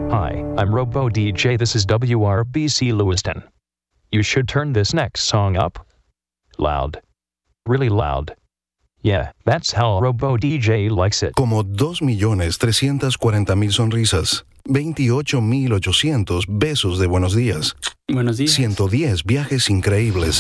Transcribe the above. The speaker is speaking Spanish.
Hi, I'm Robo DJ. This is WRBC Lewiston. You should turn this next song up. Loud. Really loud. Yeah, that's how Robo DJ likes it. Como 2.340.000 sonrisas, 28.800 besos de buenos días, Buenos días. 110 viajes increíbles.